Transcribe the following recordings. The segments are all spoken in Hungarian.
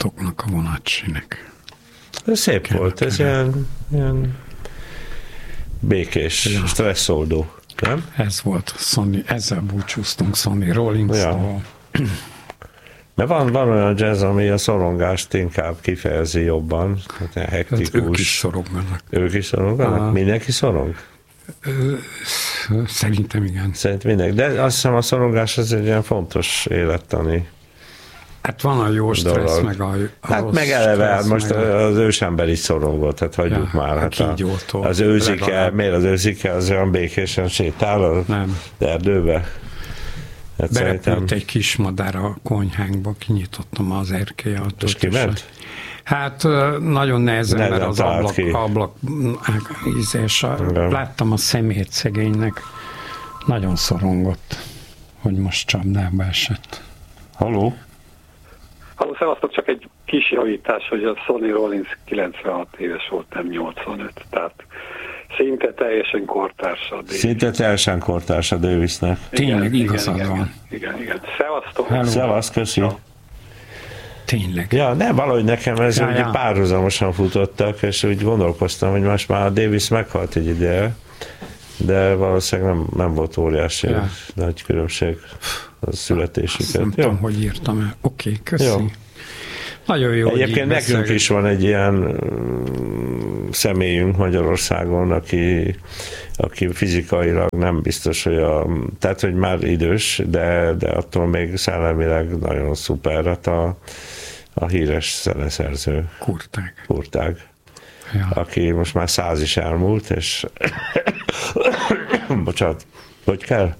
Toknak a vonatsinek. Ez szép volt, ez ilyen békés, stresszoldó, nem? Ez volt Sonny, ezzel búcsúztunk Sonny Rollins-tól. Ja. Mert van olyan jazz, ami a szorongást inkább kifejezi jobban. Hát hektikus. Hát ők is szoronganak. Ők is szoronganak? Mindenki szorong? Szerintem igen. Szerintem mindenki. De azt hiszem a szorongás az egy ilyen fontos élettani. Hát van a jó stressz, meg a hát meg eleve, most az ősember is szorongott, hát hagyjuk már. Hát az őzike, miért az őzike az olyan békésen sétál az erdőbe? Hát berepült egy kis madár a konyhánkba, kinyitottam az erkélyajtót. És kiment? Hát nagyon nehezen, mert az ablak és láttam a szemét szegénynek, nagyon szorongott, hogy most csapdába esett. Halló, szevasztok, csak egy kis javítás, hogy a Sonny Rollins 96 éves volt, nem 85, tehát szinte teljesen kortársa. Szinte teljesen kortársa Davisnek. Tényleg igazad van. Igen. Szevasztok. Szevasz, köszi. Ja. Tényleg. Ja, nem, valahogy nekem ez ugye párhuzamosan futottak, és úgy gondolkoztam, hogy most már a Davis meghalt egy ideje, de valószínűleg nem volt óriási nagy különbség a születésüket. Nem tudom, hogy írtam el. Oké, köszi. Jó. Nagyon jó. Egyébként nekünk is van egy ilyen személyünk Magyarországon, aki fizikailag nem biztos, hogy tehát, hogy már idős, de attól még szellemileg nagyon szuper, hát a híres zeneszerző. Kurtág. Ja. Aki most már 100 is elmúlt, és bocsánat, hogy kell?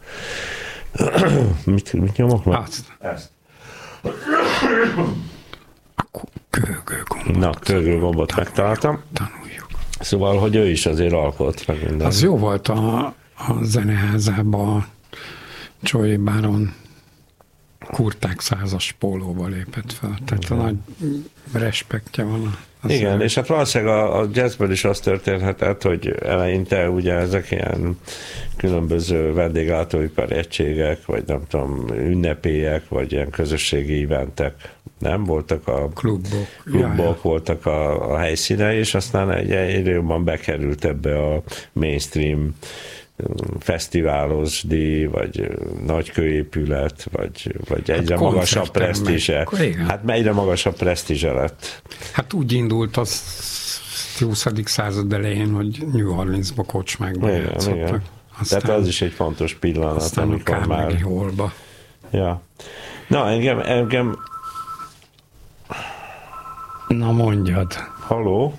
Mit nyomok meg? Ezt. Kőgőgombot. Na, kőgőgombot megtaláltam. Tanuljuk. Szóval, hogy ő is azért alkot meg minden. Az jó volt a zeneházában Joey Baron Kurtág 100-as pólóval lépett fel. Tehát a nagy respektje van. Igen, és hát valószínűleg a jazzből is az történhetett, hogy eleinte ugye ezek ilyen különböző vendéglátóipari egységek, vagy nem tudom, ünnepélyek, vagy ilyen közösségi eventek, nem? Voltak a klubok voltak a helyszíne, és aztán egyre jobban bekerült ebbe a mainstream fesztiválosdi, vagy nagykőépület, vagy egyre magasabb presztízse. Hát egyre magasabb presztízse lett. Hát úgy indult az 20. század elején, hogy New Orleansba kocsmákba játszottak. Tehát az is egy fontos pillanat, aztán amikor a már... Hallba. Ja. Na, engem... Na mondjad. Halló?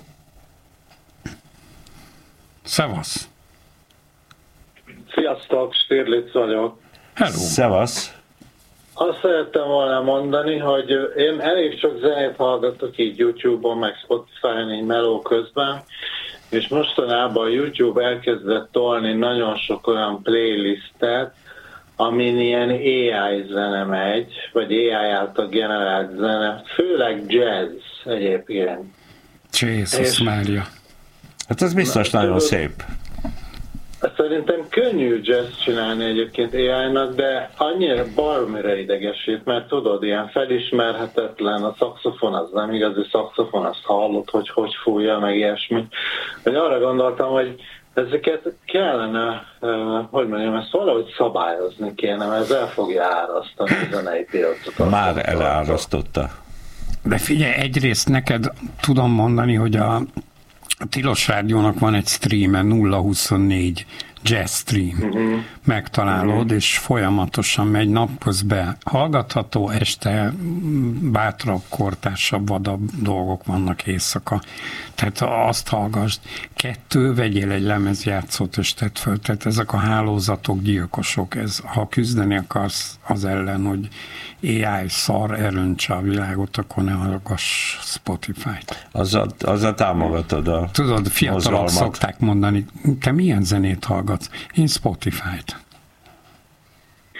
Szevasz. Sziasztok, Stirlitz vagyok. Hello. Szevasz. Azt szerettem volna mondani, hogy én elég sok zenét hallgatok így YouTube-on, meg Spotify-on, így meló közben, és mostanában a YouTube elkezdett tolni nagyon sok olyan playlistet, amin ilyen AI zene megy, vagy AI által generált zene, főleg jazz egyébként. Jézus Mária. Hát ez biztos nagyon szép. Szerintem könnyű jazz csinálni egyébként AI-nak, de annyira baromira idegesít, mert tudod, ilyen felismerhetetlen, a szaxofon az nem igazi szaxofon, azt hallod, hogy fújja, meg ilyesmi. Hogy arra gondoltam, hogy ezeket kellene, hogy mondjam, ezt valahogy szabályozni kéne, mert ez el fogja árasztani a zenei piacot. Már elárasztotta. De figyelj, egyrészt neked tudom mondani, hogy a Tilos Rádiónak van egy streame, 024 Jazz Stream. Megtalálod, és folyamatosan megy, napközben hallgatható, este bátrabb, kortársabb, vadabb dolgok vannak éjszaka. Tehát azt hallgass. 2, vegyél egy lemezjátszót, és tedd föl. Tehát ezek a hálózatok gyilkosok. Ha küzdeni akarsz az ellen, hogy AI szar elöntse a világot, akkor ne hallgass Spotify-t. Azzal támogatod a Tudod, fiatalok mozgalmat. szokták mondani, te milyen zenét hallgatsz? Én Spotify-t.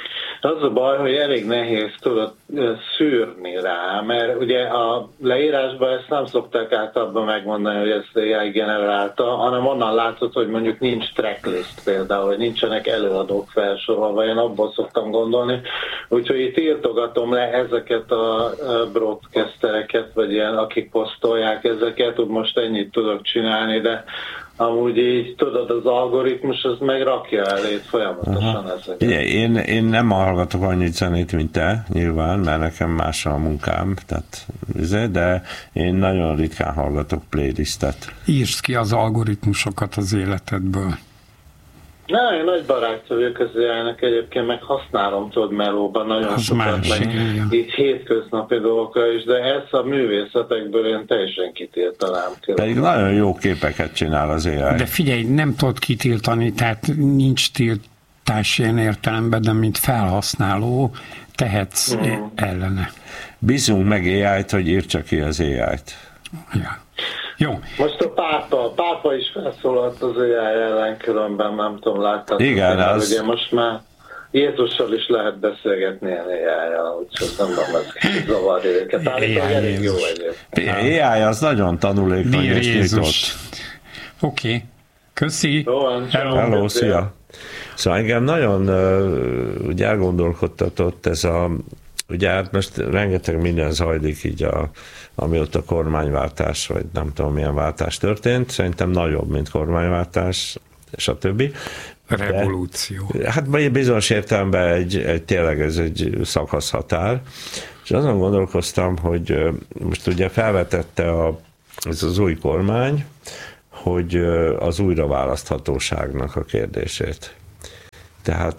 Az a baj, hogy elég nehéz tudod szűrni rá, mert ugye a leírásban ezt nem szokták általában megmondani, hogy ezt AI generálta, hanem onnan látod, hogy mondjuk nincs tracklist például, hogy nincsenek előadók felsorolva, én abból szoktam gondolni, úgyhogy itt írtogatom le ezeket a broadcastereket, vagy ilyen, akik posztolják ezeket, hogy most ennyit tudok csinálni, de amúgy így, tudod, az algoritmus az meg rakja elét folyamatosan ezeket. Én nem hallgatok annyit zenét, mint te, nyilván, mert nekem más a munkám, tehát, de én nagyon ritkán hallgatok playlistet. Írsz ki az algoritmusokat az életedből. Na, én nagy barátja vagyok az AI-nek egyébként, meg használom, tudod, melóban nagyon sokat, meg így hétköznapi dolgokra is, de ezt a művészetekből én teljesen kitiltanám. Pedig nagyon jó képeket csinál az AI. De figyelj, nem tudod kitiltani, tehát nincs tiltás ilyen értelemben, de mint felhasználó tehetsz ellene. Bízunk meg AI-t, hogy írtsa ki az AI-t. Ja. Jó. Most a pápa is felszólalt az AI ellen, különben nem tudom, láttad. Igen, az... Ugye most már Jézussal is lehet beszélgetni ilyen AI-jal, úgyhogy nem tudom, ez zavarja őket. Állítólag elég jó egyébként. AI az nagyon tanulékony és nyitott. Oké. Köszi. Hello, szia. Szóval engem nagyon ugye elgondolkodtatott ez a, ugye hát most rengeteg minden zajlik így amióta kormányváltás, vagy nem tudom milyen váltás történt, szerintem nagyobb, mint kormányváltás, és a többi. Revolúció. Hát bizonyos értelemben tényleg ez egy szakaszhatár, és azon gondolkoztam, hogy most ugye felvetette ez az új kormány, hogy az újraválaszthatóságnak a kérdését. Tehát,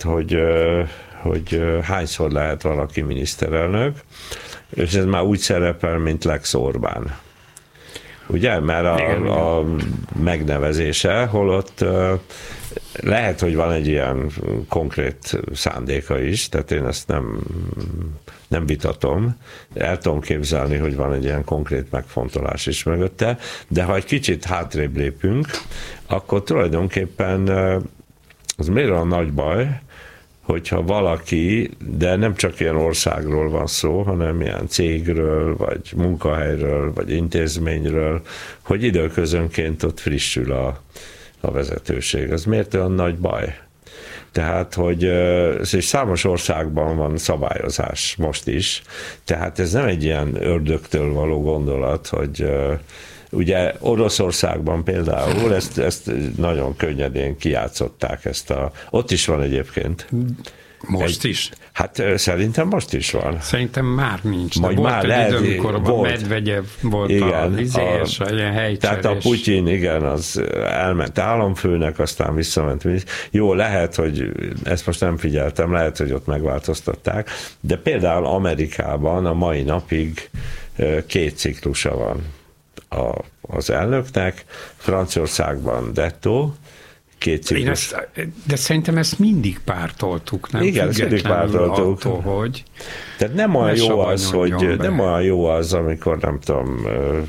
hogy hányszor lehet valaki miniszterelnök, és ez már úgy szerepel, mint Lex Orbán. Ugye? Mert a megnevezése, holott lehet, hogy van egy ilyen konkrét szándéka is, tehát én ezt nem vitatom. El tudom képzelni, hogy van egy ilyen konkrét megfontolás is mögötte, de ha egy kicsit hátrébb lépünk, akkor tulajdonképpen az miért a nagy baj, hogyha valaki, de nem csak ilyen országról van szó, hanem ilyen cégről, vagy munkahelyről, vagy intézményről, hogy időközönként ott frissül a vezetőség. Ez miért olyan nagy baj? Tehát, hogy és számos országban van szabályozás most is, tehát ez nem egy ilyen ördögtől való gondolat, hogy ugye Oroszországban például ezt nagyon könnyedén kijátszották ott is van egyébként. Most is? Hát szerintem most is van. Szerintem már nincs. Majd volt már egy idő, amikor Medvegyev volt és a ilyen helycserés. Tehát a Putyin, igen, az elment államfőnek, aztán visszament. Jó, lehet, hogy ezt most nem figyeltem, lehet, hogy ott megváltoztatták, de például Amerikában a mai napig 2 ciklusa van az elnöknek, Franciaországban dettó, 2 ciklus. De szerintem ezt mindig pártoltuk, nem? Igen, ezt mindig pártoltuk. Attól, hogy tehát nem olyan jó az, nem olyan jó az, amikor nem tudom,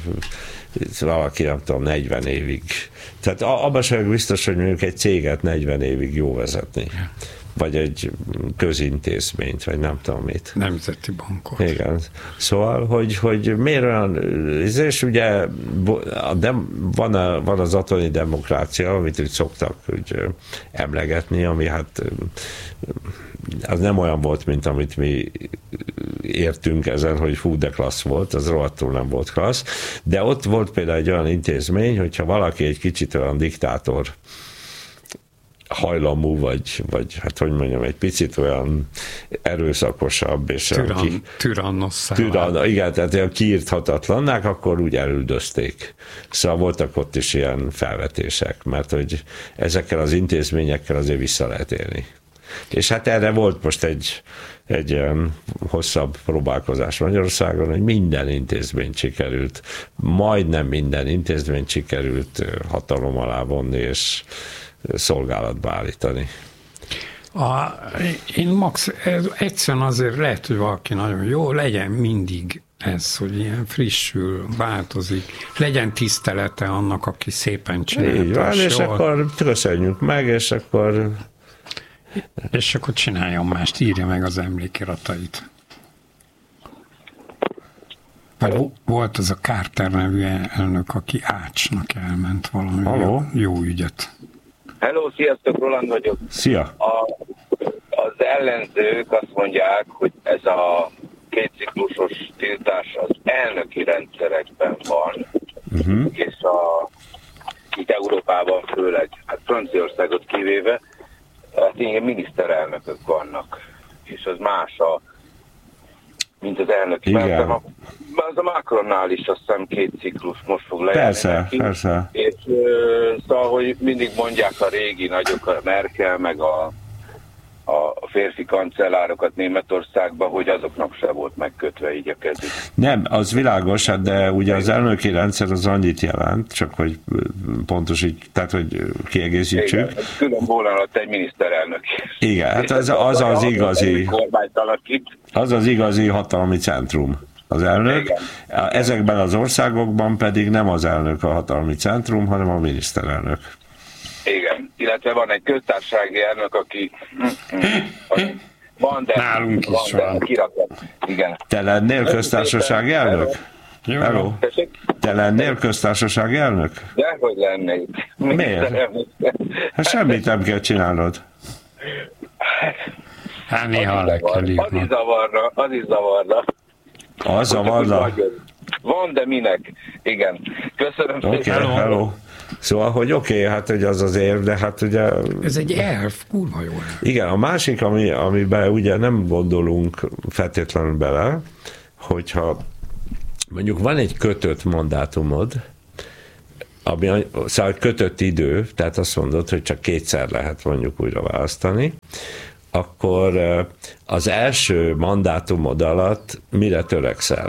valaki nem tudom, 40 évig. Tehát abban sem biztos, hogy mondjuk egy céget 40 évig jó vezetni. Vagy egy közintézményt, vagy nem tudom mit. Nemzeti bankot. Igen. Szóval, hogy miért olyan, és ugye van az otthoni demokrácia, amit úgy szoktak úgy emlegetni, ami hát az nem olyan volt, mint amit mi értünk ezen, hogy fú, de klassz volt, az rohadtul nem volt klassz, de ott volt például egy olyan intézmény, hogyha valaki egy kicsit olyan diktátor hajlamú, vagy hát hogy mondjam, egy picit olyan erőszakosabb, és igen, tehát olyan kiírthatatlannak, akkor úgy elüldözték. Szóval voltak ott is ilyen felvetések, mert hogy ezekkel az intézményekkel azért vissza lehet élni. És hát erre volt most egy ilyen hosszabb próbálkozás Magyarországon, hogy minden intézményt sikerült, majdnem minden intézményt sikerült hatalom alá vonni, és szolgálatba állítani. Én max, egyszerűen azért lehet, hogy valaki nagyon jó, legyen mindig ez, hogy ilyen frissül, változik, legyen tisztelete annak, aki szépen csinálta. Így van, és akkor köszönjük meg, és akkor És akkor csináljon mást, írja meg az emlékiratait. Volt az a Carter nevű elnök, aki Ácsnak elment valami jó ügyet. Hello, sziasztok, Roland vagyok. Szia! Az ellenzők azt mondják, hogy ez a kétciklusos tiltás az elnöki rendszerekben van, és itt Európában főleg, hát Franciaországot kivéve, hát ilyen miniszterelnökök vannak, és az más mint az elnöki. Igen. Az a Macronnál is azt hiszem 2 ciklus most fog lejárni. Persze. És szóval, hogy mindig mondják a régi nagyok, a Merkel, meg a férfi kancellárokat Németországban, hogy azoknak se volt megkötve így a kezük. Nem, az világos, de ugye az elnöki rendszer az annyit jelent, csak hogy tehát hogy kiegészítsük. Igen, külön volna egy miniszterelnök. Igen, hát az az igazi hatalmi centrum. Az elnök. Igen. Ezekben az országokban pedig nem az elnök a hatalmi centrum, hanem a miniszterelnök. Igen, illetve van egy köztársasági elnök, aki van, de nálunk is van. Kirakott. Igen. Te lennél köztársasági elnök? Hello. Te lennél köztársasági elnök? Dehogy lennék. Miért? Hát semmit nem kell csinálnod. Hát néha le kell írni. Az is zavarna. Az zavarna? Van, de minek? Igen. Köszönöm szépen. Okay, hello. Szóval, hogy hát hogy az az érv, de hát ugye... Ez egy elv, kurva jó. Igen, a másik, amiben ugye nem gondolunk feltétlenül bele, hogyha mondjuk van egy kötött mandátumod, szóval kötött idő, tehát azt mondod, hogy csak 2-szer lehet mondjuk újra választani, akkor az első mandátumod alatt mire törekszel?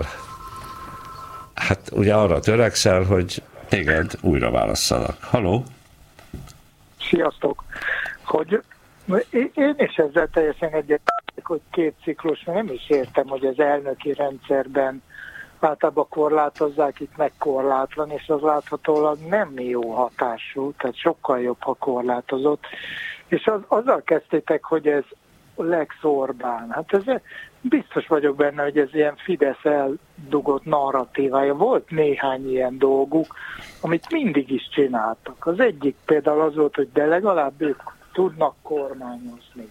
Hát ugye arra törekszel, hogy téged újra válasszanak. Halló? Sziasztok! Hogy én is ezzel teljesen egyetértek, hogy 2 ciklus, mert nem is értem, hogy az elnöki rendszerben általában korlátozzák, itt meg korlátlan, és az láthatólag nem jó hatású, tehát sokkal jobb, ha korlátozott. És azzal kezdtétek, hogy ez Lex Orbán. Hát ez biztos vagyok benne, hogy ez ilyen Fidesz eldugott narratívája. Volt néhány ilyen dolguk, amit mindig is csináltak. Az egyik például az volt, hogy de legalább ők tudnak kormányozni.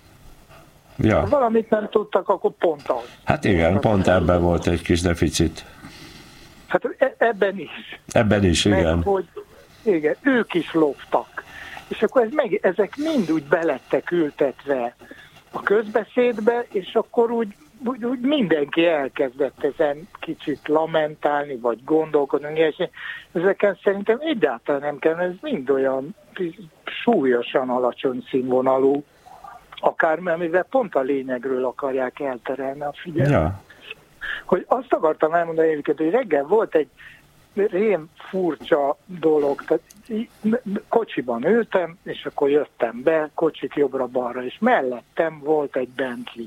Ja. Ha valamit nem tudtak, akkor pont az. Hát igen, pont ebben volt egy kis deficit. Hát ebben is. Ebben is, igen. Meg, hogy igen, ők is loptak. És akkor ezek mind úgy belettek ültetve a közbeszédbe, és akkor úgy mindenki elkezdett ezen kicsit lamentálni, vagy gondolkodni, és ezeken szerintem egyáltalán nem kell, ez mind olyan súlyosan alacsony színvonalú, akármi, amivel pont a lényegről akarják elterelni a figyelmet. Ja. Hogy azt akartam elmondani egyébként, hogy reggel volt egy rém furcsa dolog, tehát kocsiban ültem, és akkor jöttem be, kocsik jobbra-balra, és mellettem volt egy Bentley.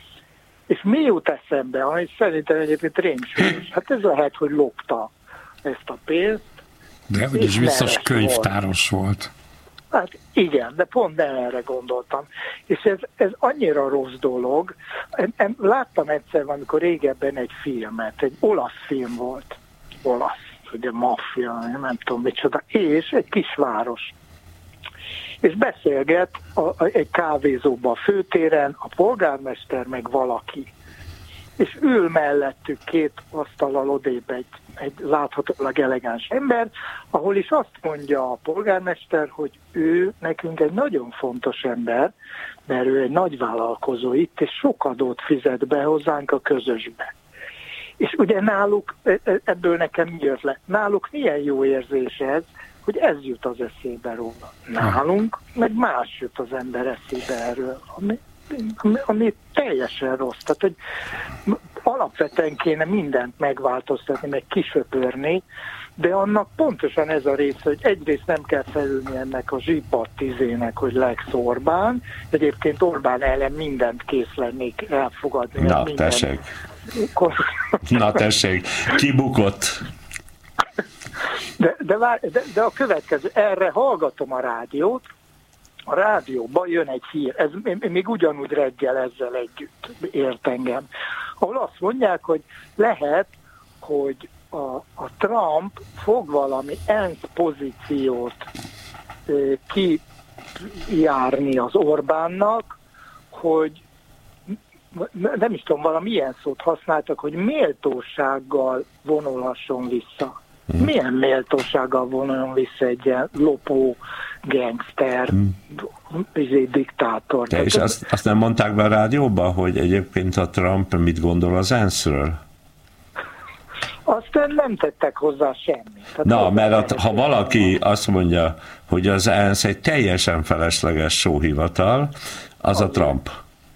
És mi jut eszembe, ami szerintem egyébként rémsúlyos? Hát ez lehet, hogy lopta ezt a pénzt. De úgyis biztos könyvtáros volt. Hát igen, de pont erre gondoltam. És ez annyira rossz dolog. Láttam egyszer, amikor régebben egy filmet, egy olasz film volt. Olasz, ugye maffia, nem tudom micsoda, és egy kisváros. És beszélget egy kávézóban a főtéren, a polgármester meg valaki. És ül mellettük 2 asztallal odébb egy láthatólag elegáns ember, ahol is azt mondja a polgármester, hogy ő nekünk egy nagyon fontos ember, mert ő egy nagyvállalkozó itt, és sok adót fizet be hozzánk a közösbe. És ugye náluk, ebből nekem jött le, náluk milyen jó érzés ez, hogy ez jut az eszébe róla. Nálunk meg más jut az ember eszébe erről, ami teljesen rossz. Tehát, hogy alapvetően kéne mindent megváltoztatni, meg kisöpörni, de annak pontosan ez a rész, hogy egyrészt nem kell felülni ennek a zsipadt izének, hogy Lex Orbán. Egyébként Orbán ellen mindent kész lennék elfogadni. Na, tessék. Na, tessék. Kibukott. De a következő, erre hallgatom a rádiót, a rádióban jön egy hír, ez még ugyanúgy reggel ezzel együtt ért engem, ahol azt mondják, hogy lehet, hogy a Trump fog valami ENSZ pozíciót kijárni az Orbánnak, hogy nem is tudom, valami ilyen szót használtak, hogy méltósággal vonulhasson vissza. Milyen méltósággal vonuljon vissza egy ilyen lopó, gangster, diktátor? És azt nem mondták be a rádióban, hogy egyébként a Trump mit gondol az ENSZ-ről? Azt nem tettek hozzá semmit. Na, mert ha valaki azt mondja, hogy az ENSZ egy teljesen felesleges sóhivatal, az a Trump.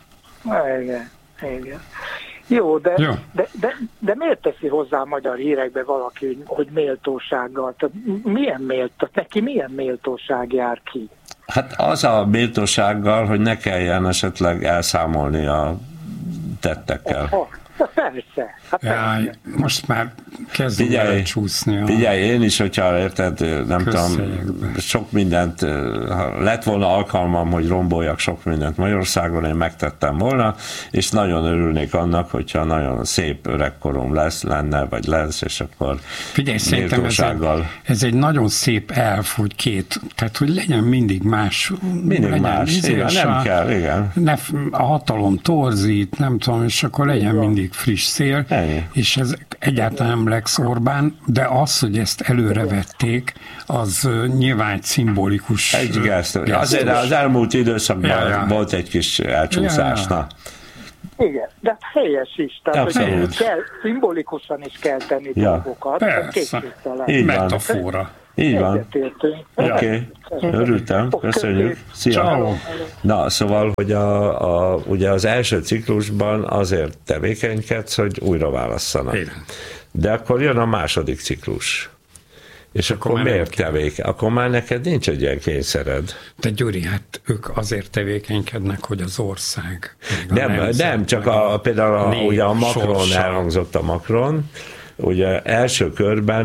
Igen. Jó, de miért teszi hozzá a magyar hírekbe valaki, hogy méltósággal? Tehát neki milyen méltóság jár ki? Hát az a méltósággal, hogy ne kelljen esetleg elszámolni a tettekkel. Persze. Jaj, most már kezdünk belecsúszni. Figyelj, én is, hogyha érted, nem tudom, sok mindent, ha lett volna alkalmam, hogy romboljak sok mindent Magyarországon, én megtettem volna, és nagyon örülnék annak, hogyha nagyon szép öregkorom lenne, vagy lesz, és akkor figyelj, szerintem ez egy nagyon szép elv, hogy tehát hogy legyen mindig más. Mindig más, igen, nem kell, igen. A hatalom torzít, nem tudom, és akkor legyen mindig friss szél, és ez egyáltalán nem Lex Orbán, de az, hogy ezt előrevették, az nyilván egy szimbolikus gesztus. Azért az elmúlt időszakban volt egy kis elcsúszás. Igen, de helyes is. Tehát, hogy szimbolikusan is kell tenni dolgokat. Persze, metafora. Így van. Oké. Örültem, köszönjük. Szia. Na, szóval, hogy ugye az első ciklusban azért tevékenykedsz, hogy újra válasszanak. De akkor jön a második ciklus. És akkor miért Akkor már neked nincs egy ilyen kényszered. De Gyuri, hát ők azért tevékenykednek, hogy az ország. Nem, csak például ugye a Macron sorsa. Elhangzott a Macron, ugye első körben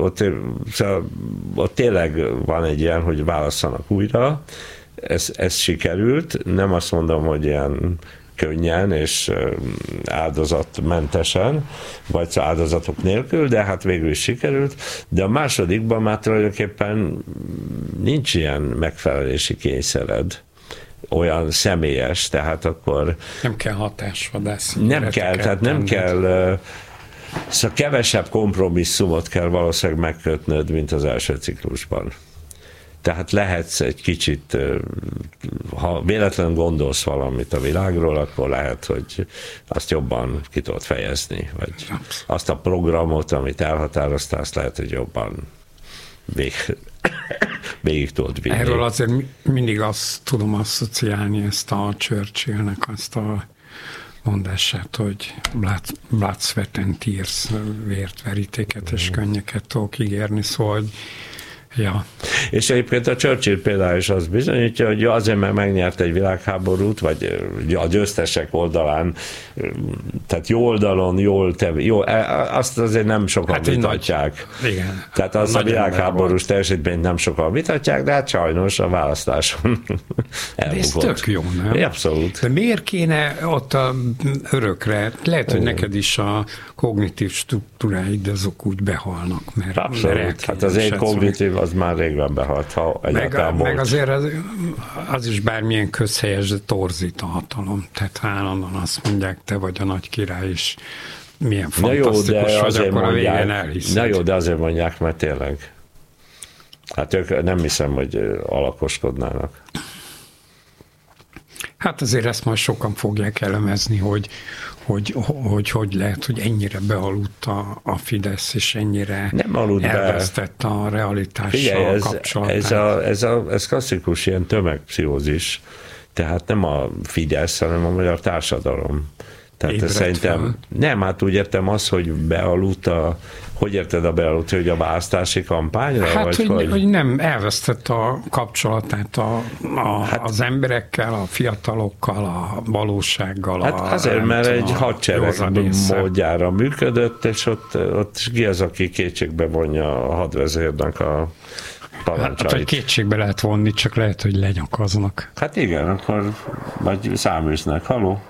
ott tényleg van egy ilyen, hogy válasszanak újra, ez sikerült, nem azt mondom, hogy ilyen könnyen és áldozatmentesen, vagy áldozatok nélkül, de hát végül is sikerült, de a másodikban már tulajdonképpen nincs ilyen megfelelési kényszered, olyan személyes, tehát akkor... Nem kell hatásvadász. Nem kell, tehát nem kell... Szóval kevesebb kompromisszumot kell valószínűleg megkötnöd, mint az első ciklusban. Tehát lehetsz egy kicsit, ha véletlenül gondolsz valamit a világról, akkor lehet, hogy azt jobban ki tudod fejezni, vagy azt a programot, amit elhatároztál, azt lehet, hogy jobban végig tudod vinni. Erről azért mindig azt tudom asszociálni, ezt a Churchillnek azt a mondását, hogy blood, sweat and tears, vért, verítéket és könnyeket tudok ígérni, szóval, hogy ja. És egyébként a Churchill például is azt bizonyítja, hogy azért, mert megnyert egy világháborút, vagy a győztesek oldalán, tehát jó oldalon, azt azért nem sokan vitatják. Igen. Tehát azt a világháborús teljesítményt nem sokan vitatják, de hát sajnos a választáson elbukott. De ez tök jó, nem? Abszolút. De miért kéne ott örökre, lehet, hogy neked is a kognitív struktúráid azok úgy behalnak, mert abszolút. Hát az én kognitív az már régben behalt, ha egyáltalán volt. Meg azért az is bármilyen közhelyes, de torzít a hatalom. Tehát állandóan azt mondják, te vagy a nagy király, és milyen fantasztikus vagy, akkor a végén elhiszed. Na jó, de azért mondják, mert tényleg. Hát ők nem hiszem, hogy alakoskodnának. Hát azért ezt majd sokan fogják elemezni, hogy lehet, hogy ennyire bealudt a Fidesz, és ennyire elvesztett a realitással kapcsolatát. Ez klasszikus ilyen tömegpszichózis, tehát nem a Fidesz, hanem a magyar társadalom. Tehát szerintem, nem, hát úgy értem az, hogy bealudt hogy érted a bealudt, hogy a választási kampányra? Hát, vagy hogy nem elvesztett a kapcsolatát az emberekkel, a fiatalokkal, a valósággal. Hát azért, mert egy hadsereg módjára működött, és ott ki az, aki kétségbe vonja a hadvezérnek a parancsait. Hát, kétségbe lehet vonni, csak lehet, hogy lenyakaznak. Hát igen, akkor vagy száműznek. Haló?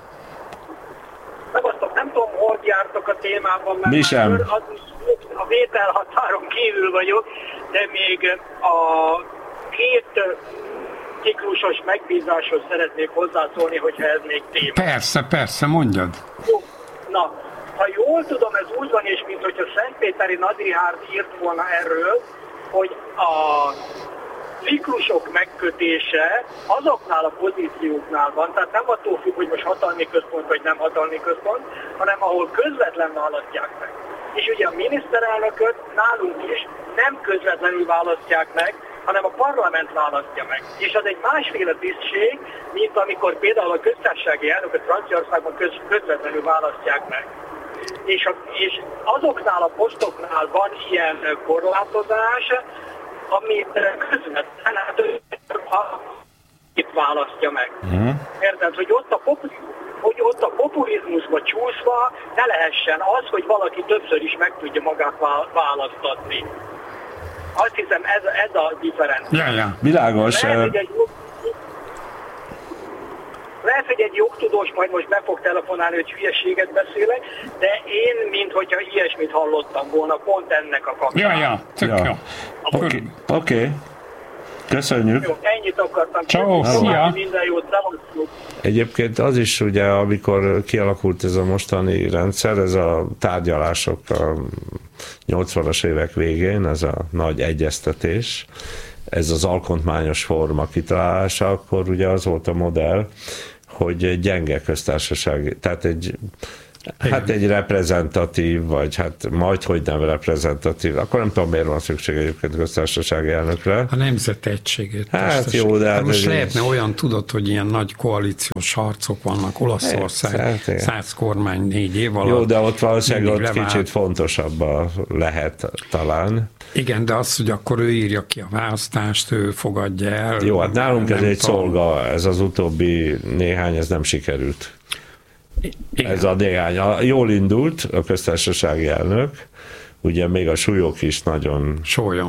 Nem tudom, hogy jártok a témában, mert mi sem. A vételhatáron kívül vagyok, de még a 2 ciklusos megbízáshoz szeretnék hozzászólni, hogyha ez még téma. Persze, mondjad. Jó. Na, ha jól tudom, ez úgy van, és mint hogyha Szentpéteri Nadrihárd írt volna erről, hogy a ciklusok megkötése azoknál a pozícióknál van, tehát nem attól függ, hogy most hatalmi központ vagy nem hatalmi központ, hanem ahol közvetlen választják meg. És ugye a miniszterelnököt nálunk is nem közvetlenül választják meg, hanem a parlament választja meg. És az egy másféle tisztség, mint amikor például a köztársasági elnököt Franciaországban közvetlenül választják meg. És azoknál a posztoknál van ilyen korlátozás, amit közvetlen, hát itt választja meg. Érted, hogy ott a populizmusba csúszva ne lehessen az, hogy valaki többször is meg tudja magát választatni. Azt hiszem, ez a differencia. Ja. Világos. Lehet, hogy egy jogtudós majd most be fog telefonálni, hogy hülyeséget beszélek, de én, minthogyha ilyesmit hallottam volna, pont ennek a kapcsán. Tök jó. Oké. Köszönjük. Jó, ennyit akartam. Ciao, szia. Minden jót, szevasztok. Egyébként az is ugye, amikor kialakult ez a mostani rendszer, ez a tárgyalások a 80-as évek végén, ez a nagy egyeztetés, ez az alkotmányos forma kitalálása, akkor ugye az volt a modell, hogy gyenge köztársaság, tehát egy reprezentatív, vagy hát majdhogy nem reprezentatív, akkor nem tudom, miért van szükség egyébként köztársasági elnökre. A nemzet egységét. Hát jó, de hát most lehetne olyan, tudod, hogy ilyen nagy koalíciós harcok vannak, Olaszország, 100 kormány 4 év alatt. Jó, de ott valószínűleg ott kicsit fontosabb lehet talán. Igen, de az, hogy akkor ő írja ki a választást, ő fogadja el. Jó, hát nálunk ez egy szolga, ez az utóbbi néhány, ez nem sikerült. Igen. Ez a néhány. Jól indult a köztársasági elnök, ugye még a súlyok is nagyon...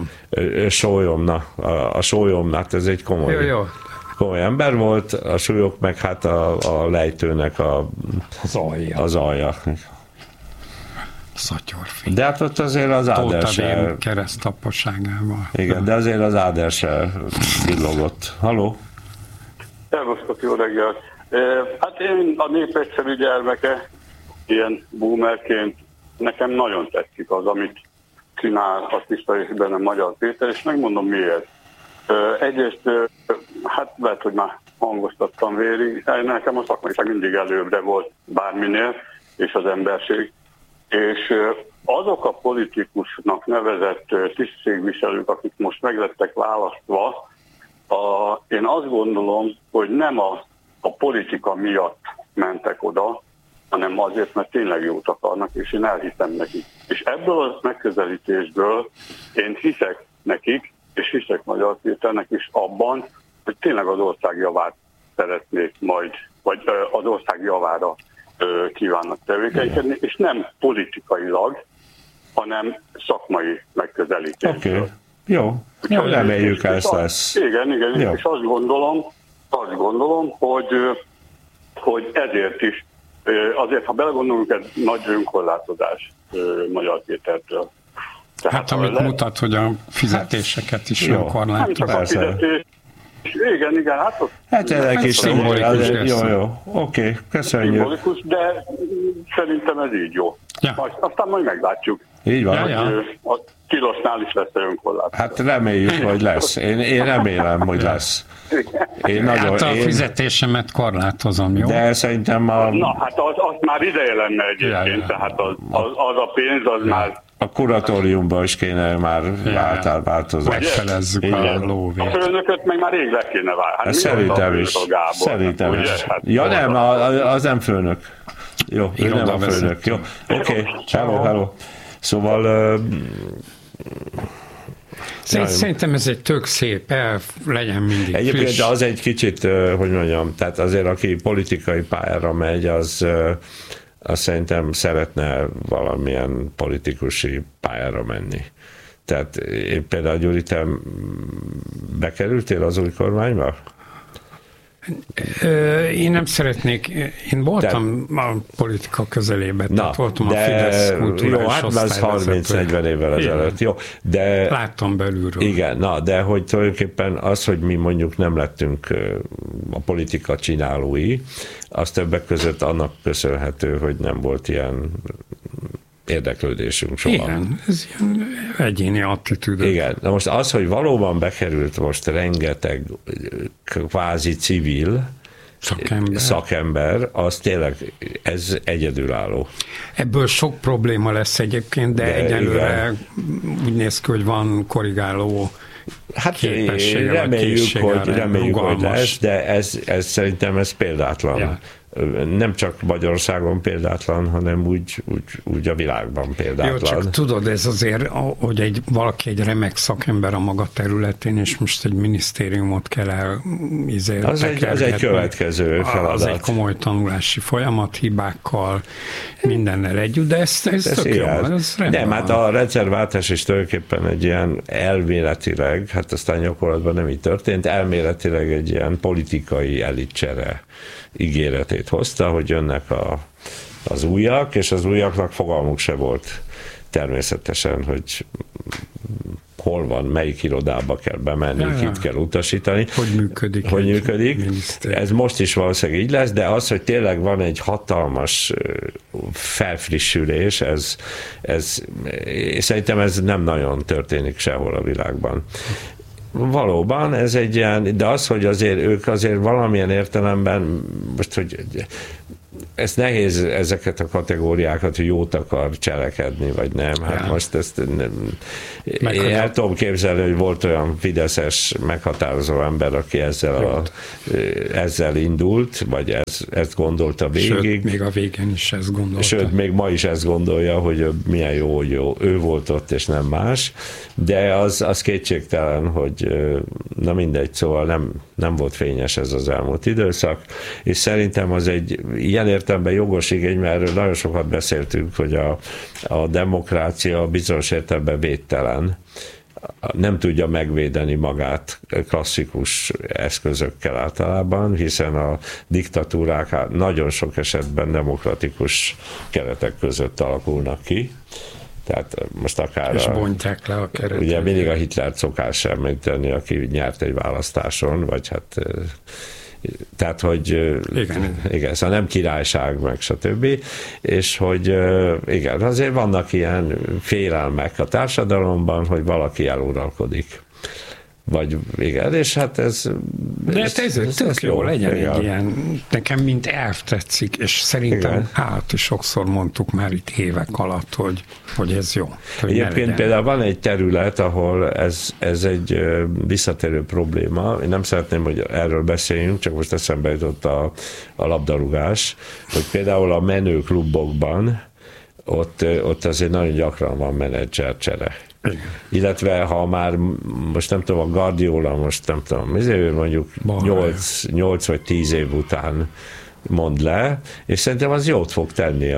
A sólyomnak, ez egy komoly ember volt, a súlyok meg hát a lejtőnek az alja. Szatyorfi. De hát ott azért az Áder se... keresztapaságával. Igen, de azért az Áder se villogott. Haló? Szervusztok, jó reggelt! Hát én a nép egyszerű gyermeke, ilyen boomerként, nekem nagyon tetszik az, amit csinál a tisztelésben a Magyar Péter, és megmondom miért. Egyrészt, hát lehet, hogy már hangoztattam vérig, nekem a szakmaiság mindig előbbre volt bárminél, és az emberség. És azok a politikusnak nevezett tisztségviselők, akik most meglettek választva, én azt gondolom, hogy nem a politika miatt mentek oda, hanem azért, mert tényleg jót akarnak, és én elhiszem nekik. És ebből a megközelítésből én hiszek nekik, és hiszek Magyar Péternek is abban, hogy tényleg az ország javát szeretnék majd, vagy az ország javára kívánnak tevékenykedni, és nem politikailag, hanem szakmai megközelítésből. Okay. Jó, reméljük ezt lesz. Igen, jó. És azt gondolom, hogy ezért is, azért, ha belegondolunk, ez nagy önkorlátozás Magyar Pétertől. Tehát hát amit mutat, hogy a fizetéseket is önkorlátozás. Igen, hát ott... Hát ennek is szimbolikus. Jó, oké, köszönjük. Szimbolikus, de szerintem ez így jó. Ja. Aztán majd meglátjuk. Így van. A tilosnál is lesz önkorlátozás. Hát reméljük, hogy lesz. Én remélem, hogy lesz. A fizetésemet korlátozom, jó? De szerintem Na, hát az már ideje lenne egyébként, tehát az a pénz, az már... A kuratóriumban is kéne már változni. Megfelezzük a lóvét. A főnököt meg már rég le kéne válni. Szerintem is. Ja nem, az nem főnök. Jó, ő nem a főnök. Jó, oké. Hello. Szóval... Szerintem ez egy tök szép, legyen mindig egyébként friss. Az egy kicsit, hogy mondjam, tehát azért aki politikai pályára megy, az szerintem szeretne valamilyen politikusi pályára menni. Tehát például, Gyuri, te bekerültél az új kormányba? Én nem szeretnék, én voltam a politika közelében, tehát voltam a Fidesz kulturális osztályvezetője. Jó, hát ez 30-40 évvel ezelőtt, jó. De, láttam belülről. Igen, de hogy tulajdonképpen az, hogy mi mondjuk nem lettünk a politika csinálói, az többek között annak köszönhető, hogy nem volt ilyen érdeklődésünk soha. Igen, ez ilyen egyéni attitűdök. Igen, na most az, hogy valóban bekerült most rengeteg kvázi civil szakember, az tényleg, ez egyedülálló. Ebből sok probléma lesz egyébként, de egyelőre úgy néz ki, hogy van korrigáló képessége, reméljük, hogy lesz, de ez szerintem ez példátlan. Ja. Nem csak Magyarországon példátlan, hanem úgy a világban példátlan. Jó, csak tudod, ez azért, hogy valaki egy remek szakember a maga területén, és most egy minisztériumot kell az egy következő feladat. Az egy komoly tanulási folyamat, hibákkal, mindennel együtt, de ez tök jó. Nem, hát a rendszerváltás is tulajdonképpen egy ilyen elméletileg, hát aztán gyakorlatban nem így történt, elméletileg egy ilyen politikai elitcsere ígéretét hozta, hogy jönnek az újak, és az újaknak fogalmuk se volt természetesen, hogy hol van, melyik irodába kell bemenni, kit kell utasítani. Hogy működik. Ez most is valószínűleg így lesz, de az, hogy tényleg van egy hatalmas felfrissülés, szerintem ez nem nagyon történik sehol a világban. Valóban, ez egy ilyen, de az, hogy ők azért valamilyen értelemben, most, hogy ez nehéz ezeket a kategóriákat, hogy jót akar cselekedni, vagy nem. Hát most ezt én el tudom képzelni, hogy volt olyan fideszes meghatározó ember, aki ezzel indult, vagy ezt gondolta végig. Sőt, még a végén is ezt gondolta. Sőt, még ma is ezt gondolja, hogy milyen jó, hogy ő volt ott, és nem más. De az kétségtelen, hogy na mindegy, szóval nem volt fényes ez az elmúlt időszak, és szerintem az egy ilyen értelemben jogos igény, mert erről nagyon sokat beszéltünk, hogy a demokrácia bizonyos értelemben védtelen. Nem tudja megvédeni magát klasszikus eszközökkel általában, hiszen a diktatúrák nagyon sok esetben demokratikus keretek között alakulnak ki. Tehát most akár és bontják le a keretet. Ugye mindig a Hitlert szokás említeni, aki nyert egy választáson, vagy hát tehát, hogy igen, szóval nem királyság, meg stb. És hogy igen, azért vannak ilyen félelmek a társadalomban, hogy valaki eluralkodik. Vagy igen, és hát ez... De ez tök jó legyen egy ilyen, nekem mint elv tetszik, és szerintem sokszor mondtuk már itt évek alatt, hogy ez jó. Egyébként például van egy terület, ahol ez egy visszatérő probléma. Én nem szeretném, hogy erről beszéljünk, csak most eszembe jutott a labdarúgás, hogy például a menőklubokban ott azért nagyon gyakran van menedzsercsere. Illetve ha már most nem tudom, a Guardiola most nem tudom, mondjuk 8 vagy 10 év után mond le, és szerintem az jót fog tenni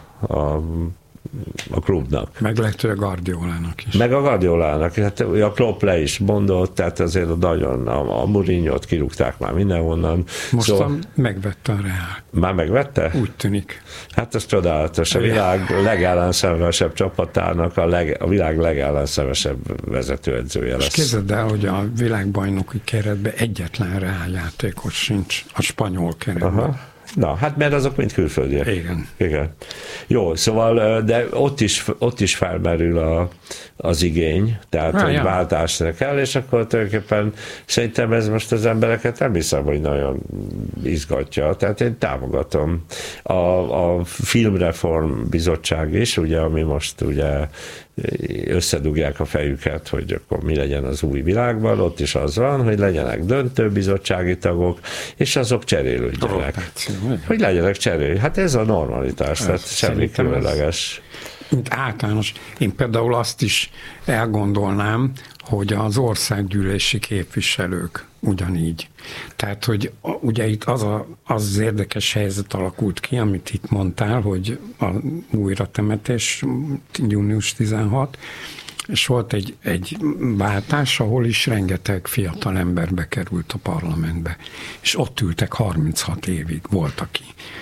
a klubnak. Meg lehet, hogy a Guardiolának is. Meg a Guardiolának, hát a Klopp le is mondott, tehát azért nagyon a Mourinho-t kirúgták már mindenhonnan. Most megvette a Real. Már megvette? Úgy tűnik. Hát ez csodálatos. A világ legellenszenvesebb csapatának a világ legellenszenvesebb vezetőedzője lesz. És képzeld el, hogy a világbajnoki keretben egyetlen Real játékos sincs a spanyol keretben. Aha. Na, hát mert azok mind külföldiek. Igen. Jó, szóval, de ott is felmerül az igény, tehát hogy váltásra kell, és akkor tulajdonképpen szerintem ez most az embereket nem hiszem, hogy nagyon izgatja, tehát én támogatom. A Filmreform Bizottság is, ugye, ami most ugye összedugják a fejüket, hogy akkor mi legyen az új világban, ott is az van, hogy legyenek döntőbizottsági tagok, és azok cserélődjenek. Hogy legyenek cserélő. Hát ez a normalitás, tehát semmi különleges. Mint általános. Én például azt is elgondolnám, hogy az országgyűlési képviselők ugyanígy. Tehát, hogy ugye itt az érdekes helyzet alakult ki, amit itt mondtál, hogy a újratemetés június 16, és volt egy váltás, ahol is rengeteg fiatal ember bekerült a parlamentbe, és ott ültek 36 évig, volt aki.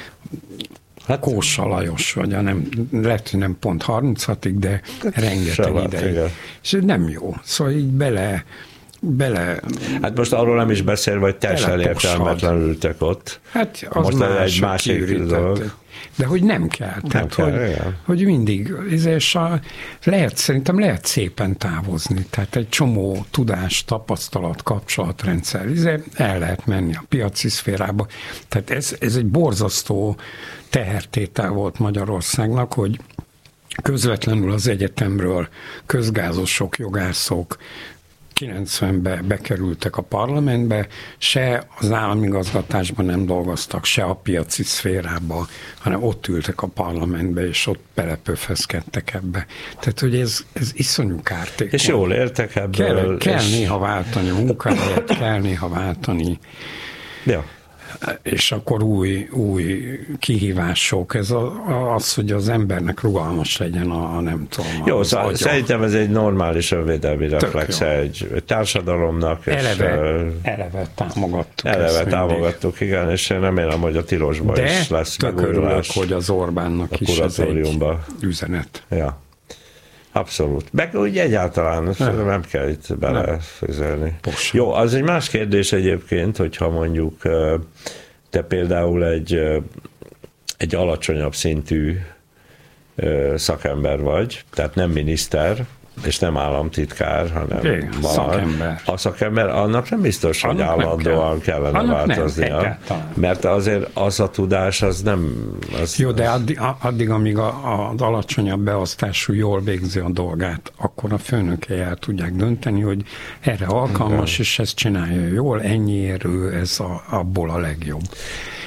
Kósa Lajos, vagy nem, lehet, hogy nem pont 36-ig, de rengeteg ideig. És ez nem jó. Szóval így bele... Hát most arról nem is beszél, vagy teljesen értelmetlenül ültek ott. Hát az most egy másik dolog. De hogy nem kell. Tehát, hogy mindig, és szerintem lehet szépen távozni. Tehát egy csomó tudás, tapasztalat, kapcsolatrendszer, el lehet menni a piaci szférába. Tehát ez egy borzasztó tehertétel volt Magyarországnak, hogy közvetlenül az egyetemről közgázosok, jogászok 90-ben bekerültek a parlamentbe, se az államigazgatásban nem dolgoztak, se a piaci szférába, hanem ott ültek a parlamentbe, és ott belepöfeszkedtek ebbe. Tehát, hogy ez iszonyú kártékony. És jól értek ebből. Kell néha váltani munkahelyet, kell néha váltani. Ja. És akkor új kihívások. Ez az, hogy az embernek rugalmas legyen a nem tudom. Jó, szerintem ez egy normális önvédelmi reflex egy társadalomnak. Eleve támogattuk. Támogattuk, igen, és én remélem, hogy a tilosban is lesz megújulás. Hogy az Orbánnak is ez egy üzenet. Ja. Abszolút. Meg úgy egyáltalán nem kell itt belefőzölni. Jó, az egy más kérdés egyébként, hogyha mondjuk te például egy alacsonyabb szintű szakember vagy, tehát nem miniszter, és nem államtitkár, hanem szakember. A szakember, annak nem biztos, hogy állandóan kellene változnia. Mert azért az a tudás, az nem... Jó, de addig, amíg az alacsonyabb beosztású jól végzi a dolgát, akkor a főnökei el tudják dönteni, hogy erre alkalmas, és ezt csinálja jól, ennyiért ő, ez abból a legjobb.